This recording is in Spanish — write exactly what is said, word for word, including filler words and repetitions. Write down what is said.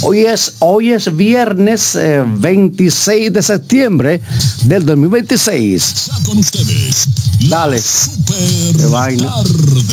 Hoy es, hoy es viernes eh, veintiséis de septiembre del dos mil veintiséis. Con ustedes, Dale. Super Qué vaina. Tarde.